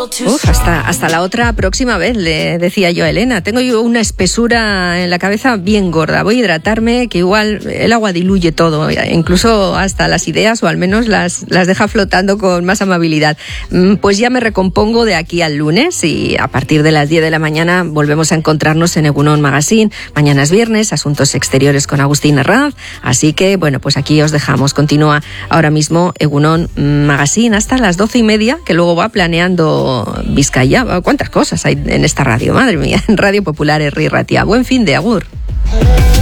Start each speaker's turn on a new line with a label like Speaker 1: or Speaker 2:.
Speaker 1: Hasta la otra próxima vez, le decía yo a Elena. Tengo yo una espesura en la cabeza bien gorda. Voy a hidratarme, que igual el agua diluye todo, incluso hasta las ideas, o al menos las deja flotando con más amabilidad. Pues ya me recompongo de aquí al lunes y a partir de las 10 de la mañana volvemos a encontrarnos en Egunon Magazine. Mañana es viernes, Asuntos Exteriores con Agustín Herranz. Así que, bueno, pues aquí os dejamos. Continúa ahora mismo Egunon Magazine hasta las 12:30, que luego va planeando Vizcaya. ¿Cuántas cosas hay en esta radio? Madre mía, en Radio Popular, Herri Ratia. Buen fin de agur.